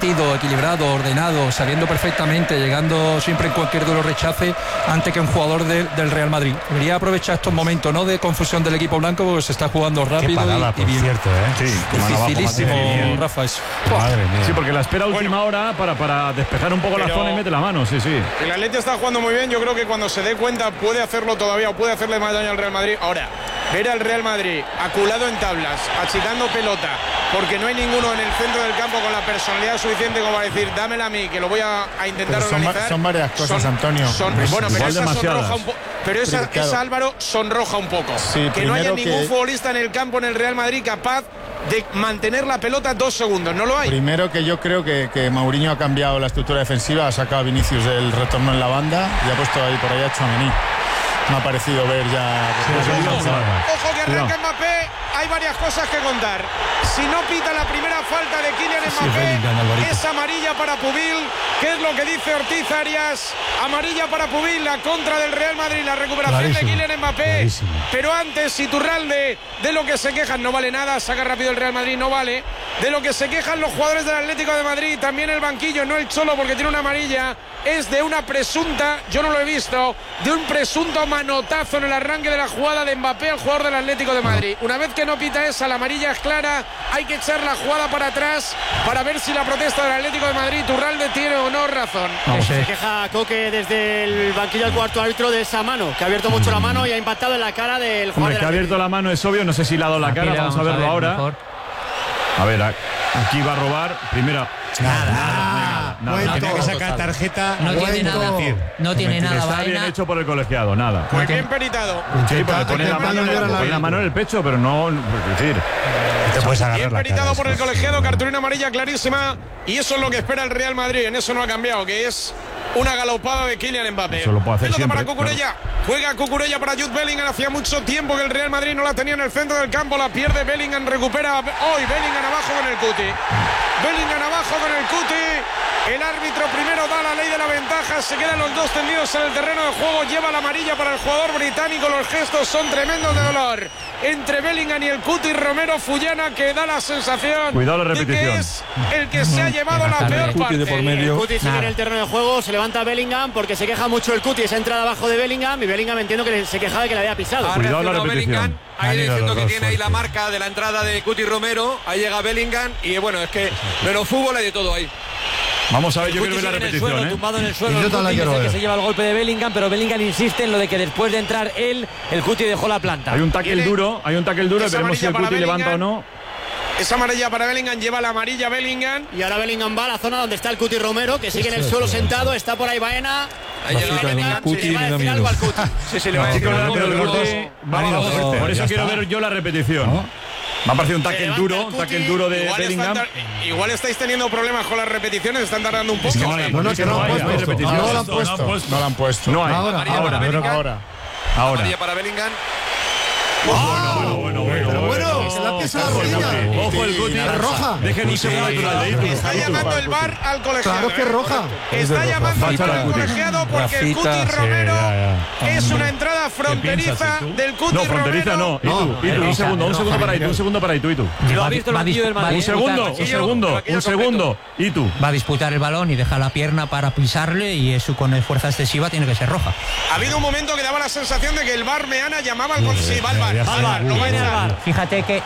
partido equilibrado, ordenado, saliendo perfectamente, llegando siempre en cualquier duelo rechace, antes que un jugador del Real Madrid. Debería aprovechar estos momentos, no de confusión del equipo blanco, porque se está jugando rápido. Qué parada, y bien. cierto, Sí, dificilísimo, Rafa, eso. Madre mía. Sí, porque la espera a última hora para despejar un poco la zona y mete la mano, sí. El Atleti está jugando muy bien, yo creo que cuando se dé cuenta puede hacerlo todavía, o puede hacerle más daño al Real Madrid. Ahora, ver al Real Madrid aculado en tablas, achicando pelota, porque no hay ninguno en el centro del campo con la personalidad suficiente como para decir, dámela a mí, que lo voy a intentar organizar. Son varias cosas, Antonio. Bueno, pero esa sonroja un poco. Pero esa, claro. esa, Álvaro, sonroja un poco. Sí, que no haya ningún futbolista en el campo en el Real Madrid capaz de mantener la pelota 2 segundos. No lo hay. Primero, que yo creo que Mourinho ha cambiado la estructura defensiva, ha sacado a Vinicius del retorno en la banda y ha puesto ahí por ahí a Tchouaméni. Me ha parecido ver ya. Ojo que arranca Mbappé. Hay varias cosas que contar. Si no pita la primera falta de Kylian Mbappé, es amarilla para Pubil. ¿Qué es lo que dice Ortiz Arias? Amarilla para Pubil, la contra del Real Madrid, la recuperación de Kylian Mbappé. Clarísimo. Pero antes, Iturralde, de lo que se quejan no vale nada, saca rápido el Real Madrid, no vale. De lo que se quejan los jugadores del Atlético de Madrid, también el banquillo, no el Cholo porque tiene una amarilla, es de una presunta, yo no lo he visto, de un presunto manotazo en el arranque de la jugada de Mbappé al jugador del Atlético de Madrid. Una vez que no pita esa, la amarilla es clara, hay que echar la jugada para atrás para ver si la protesta del Atlético de Madrid, Iturralde, tiene o no razón. Se queja Coque desde el banquillo al cuarto árbitro de esa mano, que ha abierto mucho la mano y ha impactado en la cara del jugador. Hombre, que ha abierto la mano es obvio, no sé si le ha dado la cara, vamos a verlo ahora. Mejor. A ver, aquí va a robar, primera. Nada. Tiene que sacar tarjeta. No tiene nada. Está bien hecho por el colegiado, nada. Muy bien peritado. Sí, porque pone la mano en el pecho, pero no. Es decir, te puedes agarrar bien peritado por el colegiado, cartulina amarilla clarísima. Y eso es lo que espera el Real Madrid. En eso no ha cambiado, que es una galopada de Kylian Mbappé. Eso lo puede hacer siempre, para Cucurella. Claro. Juega Cucurella para Jude Bellingham. Hacía mucho tiempo que el Real Madrid no la tenía en el centro del campo. La pierde Bellingham. Recupera hoy Bellingham abajo con el Cuti. Bellingham abajo con el Cuti. El árbitro primero da la ley de la ventaja. Se quedan los dos tendidos en el terreno de juego. Lleva la amarilla para el jugador británico. Los gestos son tremendos de dolor entre Bellingham y el Cuti. Romero Fullana, que da la sensación de que es el que se ha llevado la peor parte. El Cuti sigue en el terreno de juego. Se levanta Bellingham porque se queja mucho el Cuti. Esa entrada abajo de Bellingham. Y Bellingham entiendo que se quejaba de que le había pisado. Cuidado la repetición. Ahí diciendo que tiene ahí la marca de la entrada de Cuti Romero. Ahí llega Bellingham. Y bueno, es que menos fútbol hay de todo ahí. Vamos a ver, yo quiero ver la repetición. Suelo, tumbado en el suelo, el Cuti dice que se lleva el golpe de Bellingham, pero Bellingham insiste en lo de que después de entrar él, el Cuti dejó la planta. Hay un tackle duro, veremos si el Cuti levanta o no. Esa amarilla para Bellingham, lleva la amarilla Bellingham. Y ahora Bellingham va a la zona donde está el Cuti Romero, que sigue en el suelo sentado, está por ahí Baena. Ahí llega Bellingham, le va a decir algo al Cuti. Sí, le va a decir algo al Cuti. Por eso quiero ver yo la repetición. Me ha parecido un tackle duro de Bellingham. Igual estáis teniendo problemas con las repeticiones, están tardando un poco. No la han puesto. No hay. Ahora. Amarilla para Bellingham. Bueno, se la pisa la rodilla. Ojo el Cuti. Roja. Dejen un segundo de Está llamando el VAR al colegiado. Claro que es roja. Está llamando el VAR al colegiado porque el Cuti Romero es una entrada fronteriza del Cuti Romero. No, fronteriza no. Un segundo para Itu. Lo ha visto el banquillo del Madrid. Un segundo. Itu. Va a disputar el balón y deja la pierna para pisarle y eso con fuerza excesiva tiene que ser roja. Ha habido un momento que daba la sensación de que el VAR Meana llamaba al colegiado. Sí, va al VAR. Lo va a echar. Fíjate que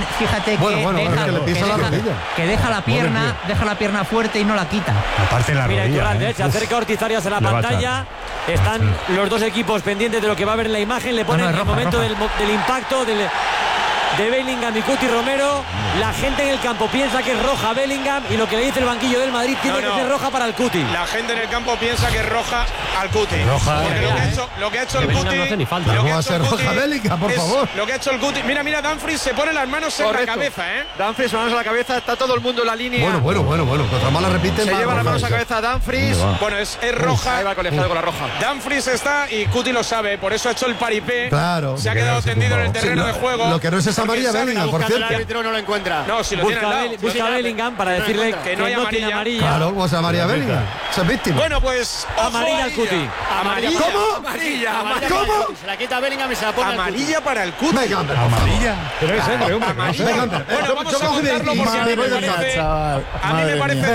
deja la pierna fuerte y no la quita. Aparte la rodilla. Mira, se acerca Ortiz Arias en la pantalla. Están los dos equipos pendientes de lo que va a ver en la imagen. Le ponen el momento del impacto de Bellingham y Cuti Romero. La gente en el campo piensa que es roja Bellingham y lo que le dice el banquillo del Madrid tiene que ser roja para el Cuti. La gente en el campo piensa que es roja al Cuti. Lo que ha hecho el Cuti. No hace ni falta. ¿Cómo va a ser roja Bellingham, por favor? Lo que ha hecho el Cuti. Mira, Dumfries se pone las manos en la cabeza, Dumfries, manos a la cabeza, está todo el mundo en la línea. Bueno. Otra más la repiten. Se lleva las manos a la cabeza Dumfries. Bueno, es roja. Ahí va el colegiado con la roja. Dumfries está y Cuti lo sabe, por eso ha hecho el paripé. Claro. Se ha quedado tendido en el terreno de juego. Lo que no es esa amarilla Bellingham, por cierto. El árbitro no lo encuentra. No, si lo tiene al lado. Busca a Bellingham para decirle que no hay amarilla. Claro, pues amarilla Bellingham. Esa es víctima. Bueno, pues amarilla al Cuti. ¿Cómo? Amarilla. ¿Cómo? Se la quita Bellingham y se la pone amarilla para el Cuti. Venga, Amarilla. Pero es hombre. Bueno, vamos a contarlo porque a mí me parece tremendo.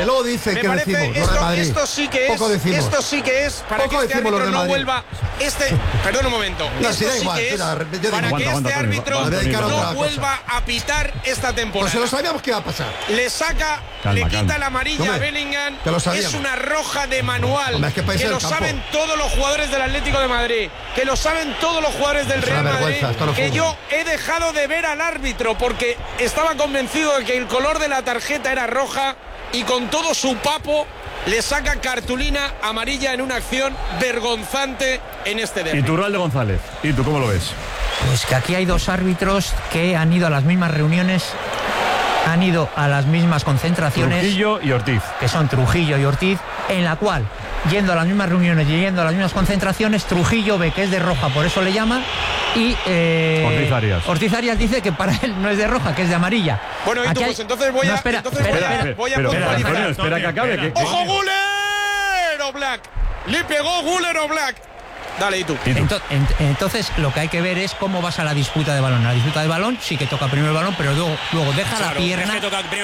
Vale, luego dicen que parece, decimos, esto sí que es. Esto sí que es para que este árbitro no vuelva. Perdón un momento. Esto sí que es para que este árbitro no vuelva a pitar esta temporada. Pues se lo sabíamos que iba a pasar. Le saca, le quita la amarilla a Bellingham. Es una roja de manual. Que lo saben todos los jugadores del Atlético de Madrid. Que lo saben todos los jugadores del Real Madrid. Que yo he dejado de ver al árbitro porque estaba convencido de que el color de la tarjeta era roja y con todo su papo le saca cartulina amarilla en una acción vergonzante en este derbi. Y Turralde González, ¿y tú cómo lo ves? Pues que aquí hay dos árbitros que han ido a las mismas reuniones, han ido a las mismas concentraciones. Trujillo y Ortiz. Que son Trujillo y Ortiz, en la cual, yendo a las mismas reuniones y yendo a las mismas concentraciones, Trujillo ve que es de roja, por eso le llama, y Ortiz Arias dice que para él no es de roja, que es de amarilla. Bueno, y tú, pues entonces voy a puntualizar. Espera que acabe. ¡Ojo, Guller o Black! Le pegó Guller o Black. Dale, ¿y tú? Entonces lo que hay que ver es cómo vas a la disputa de balón. La disputa de balón sí que toca primero el balón, pero luego deja la pierna,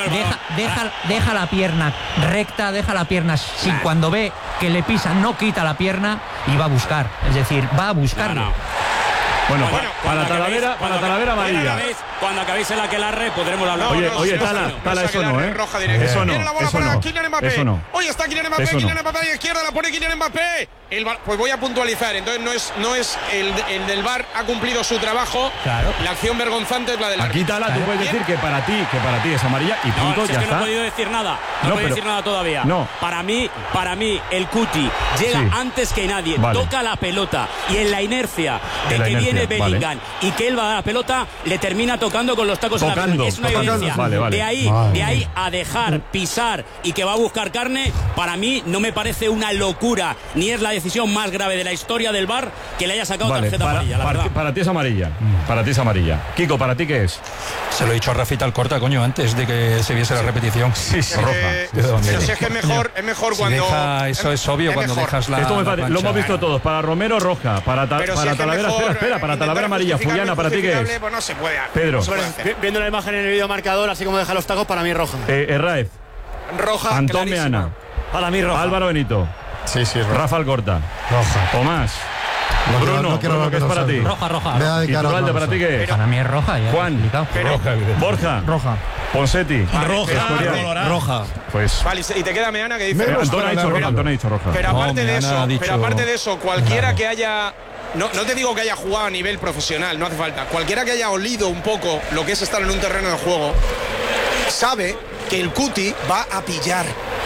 deja la pierna recta, deja la pierna sin cuando ve que le pisan, no quita la pierna y va a buscar. Es decir, va a buscarlo. Bueno, para Talavera amarilla. Cuando acabéis el aquelarre podremos hablar. Oye, Tala, eso no, ¿eh? Eso no, eso no. Hoy está Kylian Mbappé, Kylian Mbappé a la izquierda, la pone Kylian Mbappé. Pues voy a puntualizar, entonces no es el del VAR ha cumplido su trabajo. Claro. La acción vergonzante es la del árbitro. Aquí, Tala, tú puedes decir que para ti es amarilla y punto, ya está. No he podido decir nada. No he podido decir nada todavía. No. Para mí, el Cuti llega antes que nadie, toca la pelota y en la inercia de que viene Bellingham y que él va a la pelota, le termina tocando con los tacos en la pelota. Es una evidencia. De ahí a dejar pisar y que va a buscar carne, para mí no me parece una locura, ni es la decisión más grave de la historia del VAR que le haya sacado tarjeta amarilla. Para ti es amarilla. Para ti es amarilla. Kiko, ¿para ti qué es? Se lo he dicho a Rafita Alcorta, coño, antes de que se viese la repetición. Sí. Roja. Es que es mejor cuando. Eso es obvio cuando dejas la. Lo hemos visto todos. Para Romero, roja. Para Talavera, espera. Para Talavera, amarilla. Fullana, ¿para ti qué es? Pues no se puede. Pedro. Viendo la imagen en el video marcador, así como deja los tacos, para mí roja. Herráez. Roja. Antón Meana. Para mí roja. Álvaro Benito. Sí, es roja. Rafa Alcorta. Roja. Tomás. Bruno, ¿qué es para ti? Roja. ¿Y Turralde para ti qué es? Para mí es roja. Juan. Borja. Roja. Ponsetti. Roja. Pues. Vale, y te queda Meana que dice. Antón ha dicho roja. Pero aparte de eso, cualquiera que haya. No te digo que haya jugado a nivel profesional, no hace falta. Cualquiera que haya olido un poco lo que es estar en un terreno de juego sabe que el Cuti va a pillar.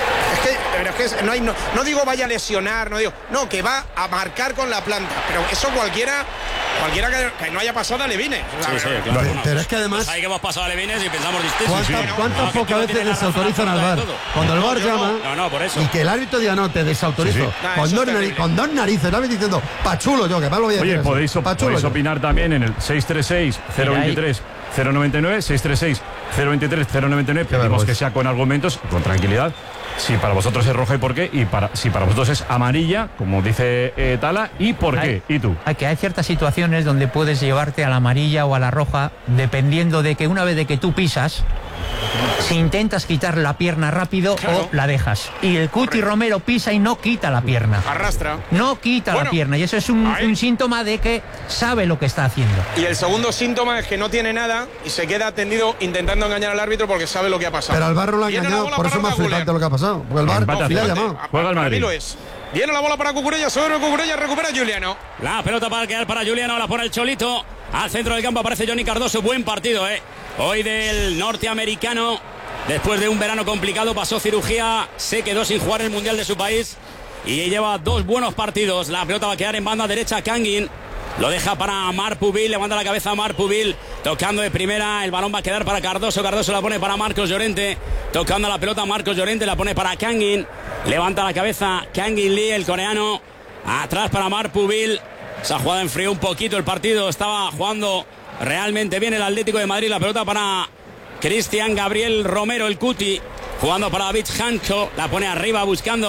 Es que no digo vaya a lesionar, no, que va a marcar con la planta. Pero eso cualquiera que no haya pasado a Levine. Claro. Pero es que además. Hay que hemos pasado a Levines y pensamos distinto. ¿Cuántas pocas veces desautorizan al VAR? Cuando el VAR llama. No, por eso. Y que el árbitro diga no, te desautorizo. Con dos narices, ¿no? Diciendo, pachulo yo, que más lo voy a decir. Oye, podéis opinar también en el 636-023. 099, 636 023 099. Pedimos que sea con argumentos, con tranquilidad. Si para vosotros es roja y por qué, si para vosotros es amarilla, como dice Tala, y por qué. ¿Y tú? Hay ciertas situaciones donde puedes llevarte a la amarilla o a la roja, dependiendo de que una vez de que tú pisas, si intentas quitar la pierna rápido o la dejas. Y el Cuti Romero pisa y no quita la pierna. Arrastra. No quita la pierna. Y eso es un síntoma de que sabe lo que está haciendo. Y el segundo síntoma es que no tiene nada y se queda tendido intentando engañar al árbitro porque sabe lo que ha pasado. Pero al VAR no lo ha engañado, por eso más flipante lo que ha pasado. Porque el VAR le ha llamado. Juega el Madrid. Lo es. Viene la bola para Cucurella, sobre Cucurella, recupera Juliano. La pelota para quedar para Juliano, la pone el Cholito. Al centro del campo aparece Johnny Cardoso. Buen partido, hoy del norteamericano. Después de un verano complicado, pasó cirugía, se quedó sin jugar el Mundial de su país y lleva 2 buenos partidos. La pelota va a quedar en banda derecha, Kangin. Lo deja para Marpuville, levanta la cabeza a Marpuville, tocando de primera, el balón va a quedar para Cardoso, Cardoso la pone para Marcos Llorente, tocando la pelota Marcos Llorente, la pone para Kangin, levanta la cabeza Kangin Lee, el coreano, atrás para Marpuville. Se ha jugado enfrió un poquito el partido, estaba jugando realmente bien el Atlético de Madrid, la pelota para Cristian Gabriel Romero, el Cuti, jugando para David Hancho, la pone arriba buscando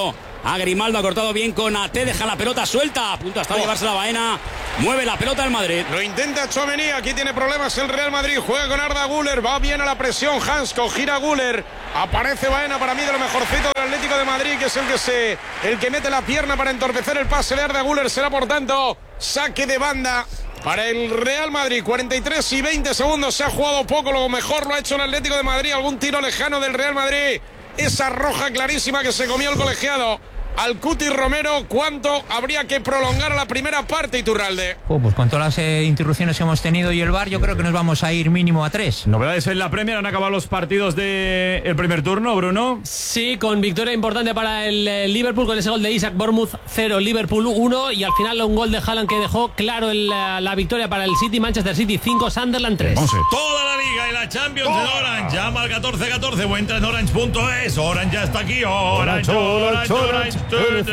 a Grimaldo, ha cortado bien con Ate, deja la pelota suelta, a punto hasta llevarse la Baena, mueve la pelota el Madrid. Lo intenta Tchouaméni, aquí tiene problemas el Real Madrid, juega con Arda Güler, va bien a la presión Hansko, gira Güler, aparece Baena, para mí de lo mejorcito del Atlético de Madrid, que es el que mete la pierna para entorpecer el pase de Arda Güler, será por tanto saque de banda para el Real Madrid. 43 y 20 segundos, se ha jugado poco, lo mejor lo ha hecho el Atlético de Madrid, algún tiro lejano del Real Madrid, esa roja clarísima que se comió el colegiado al Cuti Romero. ¿Cuánto habría que prolongar a la primera parte, Iturralde? Pues con todas las interrupciones que hemos tenido y el VAR, yo creo que nos vamos a ir mínimo a 3. Novedades en la Premier, han acabado los partidos del primer turno, Bruno. Sí, con victoria importante para el Liverpool, con ese gol de Isaac. Bournemouth 0, Liverpool 1, y al final un gol de Haaland que dejó claro la victoria para el City. Manchester City 5, Sunderland 3. Toda la Liga y la Champions en Orange. Llama al 1414 o entra en orange.es. Orange ya está aquí. Orange.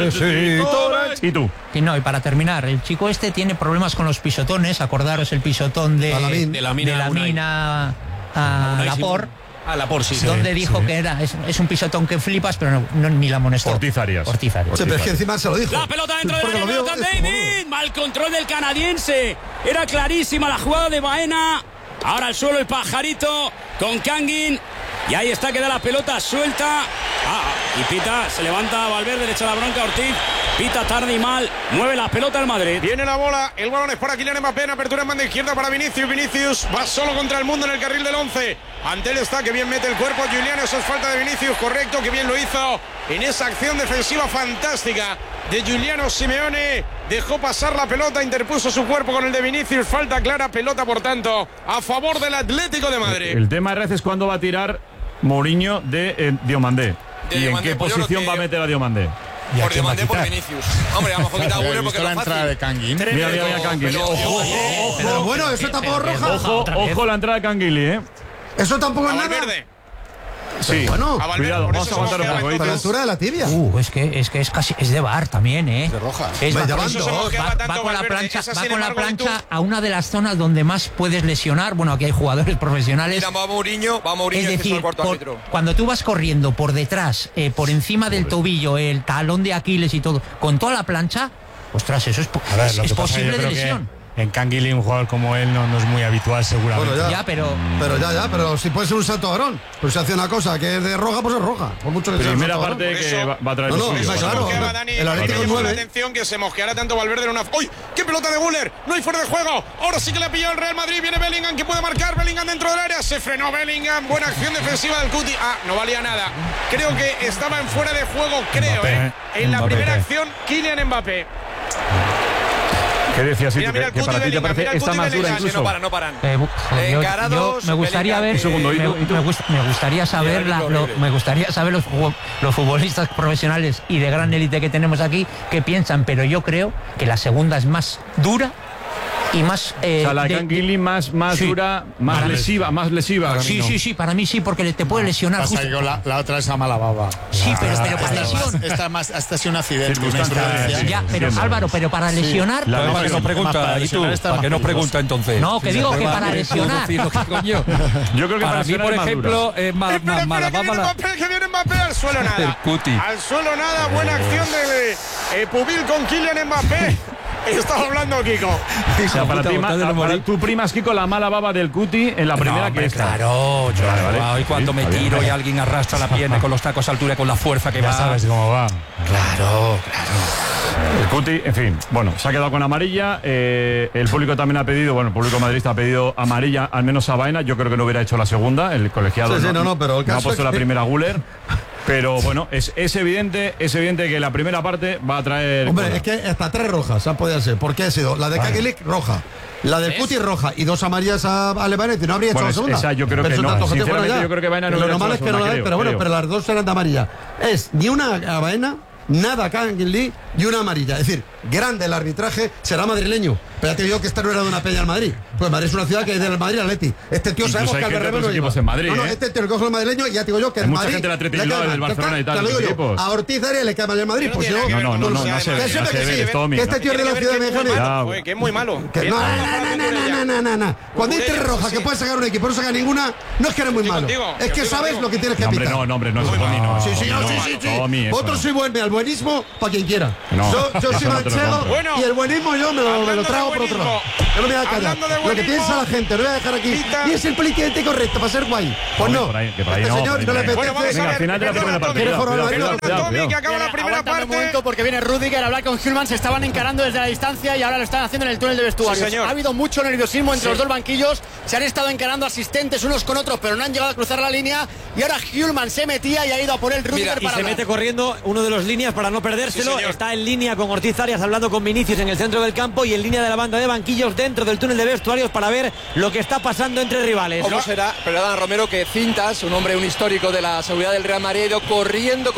¿Y tú? Y no, y para terminar, el chico este tiene problemas con los pisotones. Acordaros el pisotón de la mina a Laporte. A Laporte, sí. Donde dijo que es un pisotón que flipas, pero no ni la amonestó. Ortiz-Arias. Sí, pero es que encima se lo dijo. La pelota dentro de la pelota, David. Mal control del canadiense. Era clarísima la jugada de Baena. Ahora al suelo el pajarito con Kangin. Y ahí está, que da la pelota suelta. Y pita, se levanta Valverde, le echa la bronca a Ortiz. Pita tarde y mal, mueve la pelota al Madrid. Viene la bola, el balón es para Kylian Mbappé, en apertura en banda izquierda para Vinicius. Vinicius va solo contra el mundo en el carril del 11. Ante él está, que bien mete el cuerpo Julián, eso es falta de Vinicius, correcto, que bien lo hizo en esa acción defensiva fantástica de Giuliano Simeone. Dejó pasar la pelota, interpuso su cuerpo con el de Vinicius, falta clara, pelota por tanto a favor del Atlético de Madrid. El tema de es cuándo va a tirar Mourinho de Diomandé. ¿Y en qué posición va a meter a Diomandé? Por Diomandé, por Vinicius. Hombre, a lo mejor quita a Güler porque es la fácil. entrada de Kangin. Mira Kangin. Ojo. Pero bueno, eso tampoco es roja. Ojo la entrada de Kangin, Eso tampoco es nada. Valverde. Sí, bueno, cuidado, vamos a aguantar un poco. Para la altura de la tibia. Es que es casi es de VAR también, De roja. Va con la plancha a una de las zonas donde más puedes lesionar. Bueno, aquí hay jugadores profesionales. Mira, va Mourinho, es decir, cuando tú vas corriendo por detrás, por encima del tobillo, el talón de Aquiles y todo, con toda la plancha, ostras, eso es posible de lesión. En Kangin, un jugador como él no es muy habitual, seguramente. Bueno, pero si puede ser un salto varón. Pues si hace una cosa que es de roja, pues es roja. Por mucho que primera sea parte que va a traer el suyo. Claro, el Atlético 9. La atención que se mosqueará tanto Valverde en una. ¡Uy! ¡Qué pelota de Güler! No hay fuera de juego. Ahora sí que le ha pillado el Real Madrid. Viene Bellingham, que puede marcar. Bellingham dentro del área. Se frenó Bellingham. Buena acción defensiva del Cuti. No valía nada. Creo que estaba en fuera de juego, en la primera acción, Kylian Mbappé. ¿Qué decías? Que para ti te parece esta más dura incluso. No paran. Yo me gustaría ver. Me gustaría saber los futbolistas profesionales y de gran élite que tenemos aquí qué piensan, pero yo creo que la segunda es más dura y más la de Kangin más dura, más lesiva. Sí, para mí sí, porque te puede lesionar. Pasa que la otra es a mala baba. Sí, pero para lesión. Esta es un accidente, una imprudencia. Ya, pero Álvaro, pero para lesionar. ¿Para qué nos pregunta? ¿Y tú? ¿Para qué nos pregunta entonces? No, que digo que para lesionar. Yo creo que para mí, por ejemplo, es más mala baba. Que viene Mbappé al suelo nada. Al suelo nada, buena acción de Pubil con Kylian Mbappé. Estaba hablando Kiko. O sea, para tú primas, Kiko, la mala baba del Cuti en la primera que está. Claro, y cuando me tiro y alguien arrastra la pierna con los tacos a altura, con la fuerza que va. Ya sabes cómo va. Claro. El Cuti, en fin, bueno, se ha quedado con amarilla. El público también ha pedido, el público madridista ha pedido amarilla, al menos a Baena. Yo creo que no hubiera hecho la segunda. El colegiado pero el caso ha puesto la primera Güler. Pero bueno, es evidente que la primera parte va a traer. Hombre, es que hasta 3 rojas han podido ser. ¿Por qué ha sido? La de Kangin roja, la del Cuti roja y 2 amarillas a Levanetti. No habría hecho la segunda. Esa yo creo que no. Sinceramente, yo creo que Baena no lo hubiera normal hecho es que no la creo, pero bueno, pero las 2 eran de amarilla. Es ni una a Baena, nada a Kangin y una amarilla. Es decir, grande el arbitraje, será madrileño. Pero ya te digo que esta no era de una peña al Madrid. Pues Madrid es una ciudad que es del Madrid Atleti. Este tío sabemos que Albert Rivera no lleva. En Madrid, no, este tío el coge el madrileño y ya te digo yo que el mucha Madrid. Gente del Atleti Bilbao, del Barcelona y tal. Te lo digo yo. A Ortiz Arias le cae mal el Madrid. Pues yo. No se ve. Que este tío es de la ciudad de Benjamín. Que es muy malo. No. Cuando hay tres rojas que puedes sacar un equipo, no saca ninguna, no es que eres muy malo. Es que sabes lo que tienes que pitar. No, no es Tommy, Sí. Vosotros soy al buenismo para quien quiera. Yo soy manchego y el buenismo yo me lo trago por otro lado. Yo no me voy a callar. Lo que piensa la gente, lo voy a dejar aquí. Y es el políticamente correcto para ser guay. Pues no. Este señor no le apetece. Al final de la primera parte. Que acaba la primera parte. Un momento porque viene Rüdiger a hablar con Hülman. Se estaban encarando desde la distancia y ahora lo están haciendo en el túnel de vestuarios. Ha habido mucho nerviosismo entre los dos banquillos. Se han estado encarando asistentes unos con otros, pero no han llegado a cruzar la línea. Y ahora Hülman se metía y ha ido a por el Rüdiger para. Y se mete corriendo uno de los líneas para no perdérselo. Está en línea con Ortiz Arias hablando con Vinicius en el centro del campo y en línea de la banda de banquillos dentro del túnel de vestuarios para ver lo que está pasando entre rivales. ¿Cómo será? Perdón, Romero, que Cintas, un histórico de la seguridad del Real Madrid, ha ido corriendo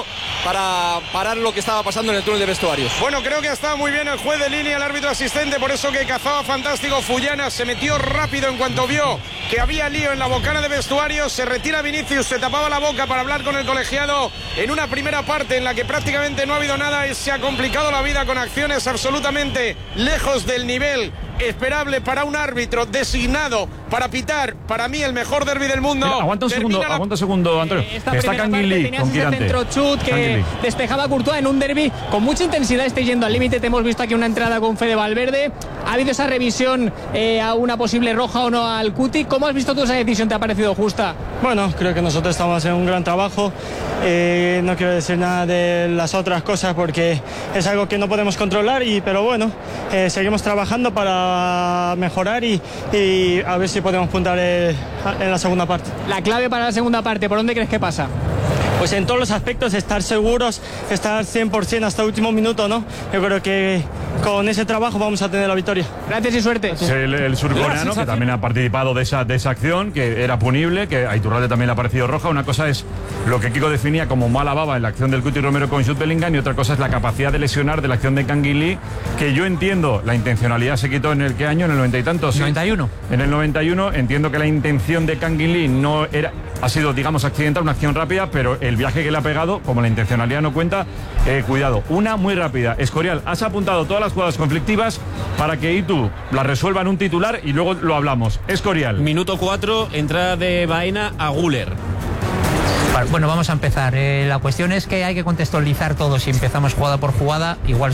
para parar lo que estaba pasando en el túnel de vestuarios. Bueno, creo que ha estado muy bien el juez de línea, el árbitro asistente, por eso que cazaba fantástico Fullana, se metió rápido en cuanto vio que había lío en la bocana de vestuarios, se retira Vinicius, se tapaba la boca para hablar con el colegiado en una primera parte en la que prácticamente no ha habido nada y se ha complicado la vida con acciones absolutamente lejos del nivel esperable para un árbitro designado para pitar, para mí, el mejor derbi del mundo. Mira, aguanta un segundo, Antonio. Está Kangin Lee con ese centro chut que despejaba a Courtois en un derbi con mucha intensidad. Estoy yendo al límite. Te hemos visto aquí una entrada con Fede Valverde. Ha habido esa revisión a una posible roja o no al Cuti. ¿Cómo has visto tú esa decisión? ¿Te ha parecido justa? Bueno, creo que nosotros estamos haciendo un gran trabajo. No quiero decir nada de las otras cosas porque es algo que no podemos controlar, pero bueno, seguimos trabajando para mejorar y a ver si podemos puntar en la segunda parte. La clave para la segunda parte, ¿por dónde crees que pasa? Pues en todos los aspectos, estar seguros, estar 100% hasta el último minuto, ¿no? Yo creo que con ese trabajo vamos a tener la victoria. Gracias y suerte. El surcoreano, que también ha participado de esa acción, que era punible, que a Iturralde también le ha parecido roja. Una cosa es lo que Kiko definía como mala baba en la acción del Cuti Romero con Jude Bellingham, y otra cosa es la capacidad de lesionar de la acción de Kangin Lee, que yo entiendo, la intencionalidad se quitó en el ¿qué año? En el 90 y tantos. 91. En el 91, entiendo que la intención de Kangin Lee ha sido, digamos, accidental, una acción rápida, pero el viaje que le ha pegado, como la intencionalidad no cuenta, cuidado. Una muy rápida. Escorial, has apuntado todas las jugadas conflictivas para que Itu las resuelva en un titular y luego lo hablamos. Escorial. Minuto 4, entrada de Baena a Güler. Bueno, vamos a empezar. La cuestión es que hay que contextualizar todo. Si empezamos jugada por jugada, igual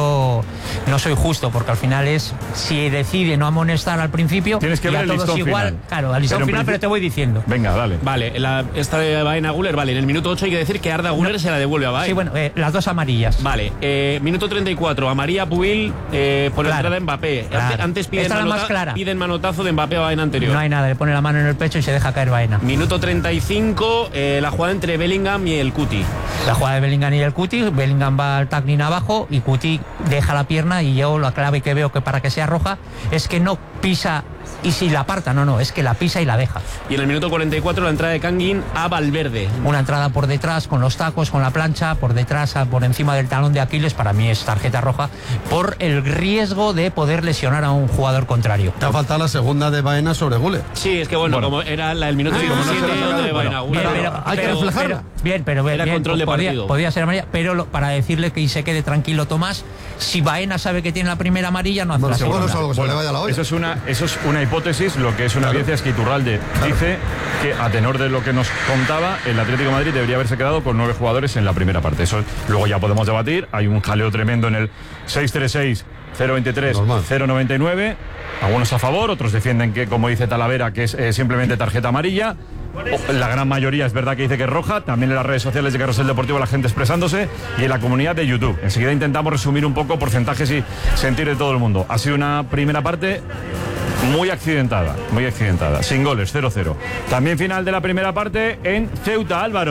no soy justo, porque al final si decide no amonestar al principio, tienes que ver el listón igual, final. Claro, al listón final, pero te voy diciendo. Venga, dale. Vale, esta de Baena a Güler, vale. En el minuto 8 hay que decir que Arda Güler se la devuelve a Baena. Sí, bueno, las dos amarillas. Vale, minuto 34, amarilla Pubil por la entrada de Mbappé. Claro. Antes piden manotazo de Mbappé a Baena anterior. No hay nada, le pone la mano en el pecho y se deja caer Baena. Minuto 35, la jugada entre Bellingham y el Cuti. La jugada de Bellingham y el Cuti. Bellingham va al tackling abajo y Cuti deja la pierna, y yo la clave que veo que para que sea roja es que no pisa y si la aparta, no, es que la pisa y la deja. Y en el minuto 44 la entrada de Kangin a Valverde. Una entrada por detrás con los tacos, con la plancha, por detrás, por encima del talón de Aquiles. Para mí es tarjeta roja por el riesgo de poder lesionar a un jugador contrario. Te ha faltado la segunda de Baena sobre Güler. Sí, es que bueno, como era el minuto 17 de Baena. Hay que reflejarla. Pero era control de partido. Podía ser amarilla, pero para decirle que se quede tranquilo Tomás, si Baena sabe que tiene la primera amarilla, no hace la segunda. Eso es una hipótesis. Lo que es una evidencia es que Iturralde dice que, a tenor de lo que nos contaba, el Atlético de Madrid debería haberse quedado con 9 jugadores en la primera parte. Eso luego ya podemos debatir. Hay un jaleo tremendo en el 636 023 099. Algunos a favor, otros defienden que, como dice Talavera, que es simplemente tarjeta amarilla. La gran mayoría es verdad que dice que es roja. También en las redes sociales de Carrusel Deportivo la gente expresándose, y en la comunidad de YouTube. Enseguida intentamos resumir un poco porcentajes y sentir de todo el mundo. Ha sido una primera parte muy accidentada, sin goles, 0-0. También final de la primera parte en Ceuta, Álvaro.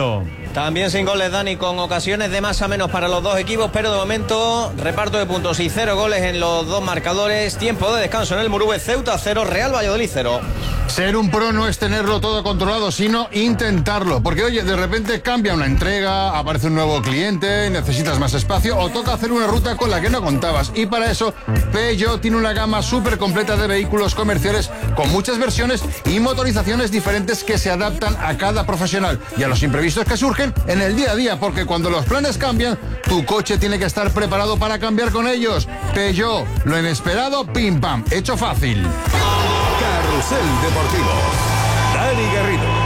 También sin goles, Dani, con ocasiones de más a menos para los dos equipos, pero de momento reparto de puntos y 0 goles en los dos marcadores. Tiempo de descanso en el Murube. Ceuta 0, Real Valladolid 0. Ser un pro no es tenerlo todo controlado, sino intentarlo. Porque, oye, de repente cambia una entrega, aparece un nuevo cliente, necesitas más espacio o toca hacer una ruta con la que no contabas. Y para eso, Peugeot tiene una gama súper completa de vehículos comerciales con muchas versiones y motorizaciones diferentes que se adaptan a cada profesional y a los imprevistos que surgen en el día a día. Porque cuando los planes cambian, tu coche tiene que estar preparado para cambiar con ellos. Peugeot, lo inesperado, pim pam, hecho fácil. Carrusel Deportivo. Dani Garrido.